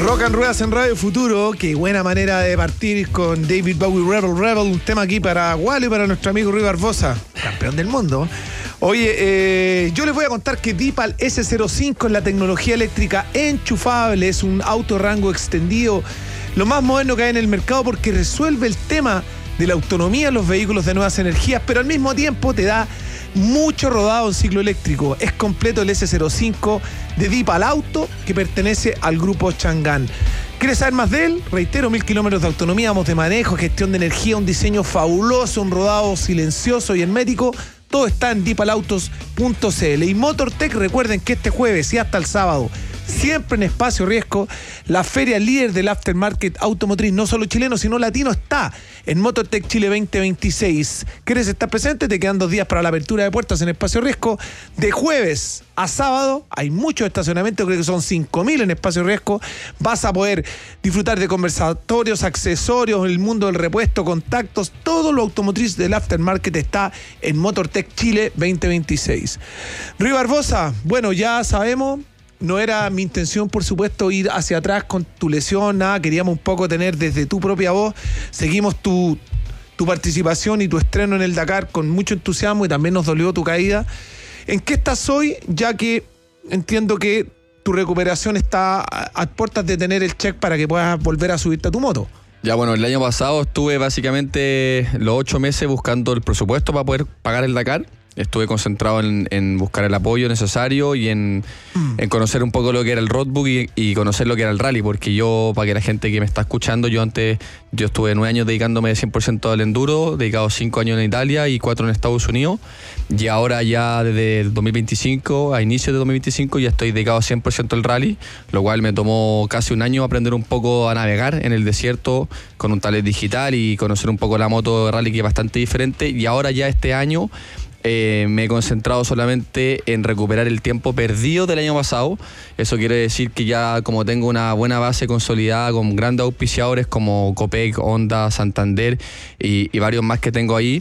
Rock and Ruedas en Radio Futuro. Qué buena manera de partir con David Bowie, Rebel Rebel. Un tema aquí para Wally y para nuestro amigo Rui Barbosa, campeón del mundo. Oye, yo les voy a contar que Deepal S05 es la tecnología eléctrica enchufable. Es un auto rango extendido, lo más moderno que hay en el mercado, porque resuelve el tema de la autonomía en los vehículos de nuevas energías, pero al mismo tiempo te da mucho rodado en ciclo eléctrico. Es completo el S05 de Deepal Auto, que pertenece al grupo Chang'an. ¿Quieres saber más de él? Reitero, 1000 kilómetros de autonomía, modos de manejo, gestión de energía, un diseño fabuloso, un rodado silencioso y hermético. Todo está en deepalautos.cl. Y MotorTech, recuerden que este jueves y hasta el sábado, siempre en Espacio Riesgo, la feria líder del aftermarket automotriz, no solo chileno, sino latino, está en MotorTech Chile 2026. ¿Quieres estar presente? Te quedan 2 días para la apertura de puertas en Espacio Riesgo. De jueves a sábado hay mucho estacionamiento, creo que son 5.000 en Espacio Riesgo. Vas a poder disfrutar de conversatorios, accesorios, el mundo del repuesto, contactos, todo lo automotriz del aftermarket está en MotorTech Chile 2026. Rui Barbosa, bueno, ya sabemos. No era mi intención, por supuesto, ir hacia atrás con tu lesión, nada. Queríamos un poco tener desde tu propia voz. Seguimos tu participación y tu estreno en el Dakar con mucho entusiasmo, y también nos dolió tu caída. ¿En qué estás hoy? Ya que entiendo que tu recuperación está a puertas de tener el check para que puedas volver a subirte a tu moto. Ya, bueno, el año pasado estuve básicamente los 8 meses buscando el presupuesto para poder pagar el Dakar. Estuve concentrado en buscar el apoyo necesario y en conocer un poco lo que era el roadbook y conocer lo que era el rally, porque yo, para que la gente que me está escuchando, yo estuve 9 años dedicándome 100% al enduro, dedicado 5 años en Italia y 4 en Estados Unidos, y ahora ya desde 2025, a inicios de 2025, ya estoy dedicado 100% al rally, lo cual me tomó casi un año aprender un poco a navegar en el desierto con un tablet digital y conocer un poco la moto de rally, que es bastante diferente, y ahora ya este año me he concentrado solamente en recuperar el tiempo perdido del año pasado. Eso quiere decir que ya, como tengo una buena base consolidada con grandes auspiciadores como Copec, Honda, Santander y varios más que tengo ahí,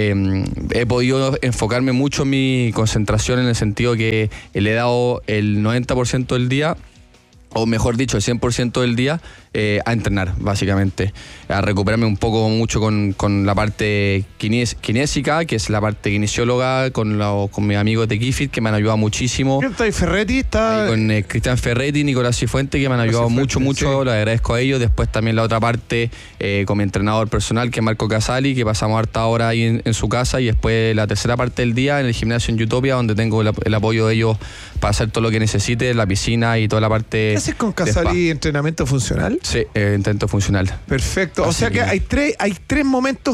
he podido enfocarme mucho en mi concentración, en el sentido que le he dado el 90% del día, o mejor dicho, el 100% del día, a entrenar, básicamente. A recuperarme un poco mucho con la parte kinésica, que es la parte kinesióloga, con mis amigos de Kifit, que me han ayudado muchísimo. Ferretti con Cristian Ferretti, Nicolás Cifuente, que me han ayudado mucho, sí. Lo agradezco a ellos. Después también la otra parte, con mi entrenador personal, que es Marco Casali, que pasamos harta hora ahí en su casa, y después la tercera parte del día en el gimnasio en Utopia, donde tengo el apoyo de ellos para hacer todo lo que necesite, la piscina y toda la parte. ¿Qué haces con Casali? ¿Entrenamiento funcional? Sí, intento funcional. Perfecto. O sea que hay tres momentos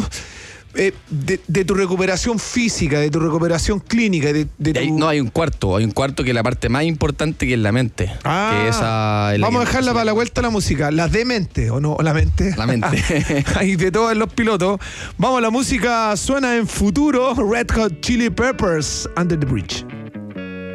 de tu recuperación física, de tu recuperación clínica. No, hay un cuarto que es la parte más importante, que es la mente. Que vamos a dejarla para la vuelta a la música. ¿La de mente o no? ¿O la mente? La mente. Hay de todo en los pilotos. Vamos, la música suena en Futuro. Red Hot Chili Peppers, Under the Bridge.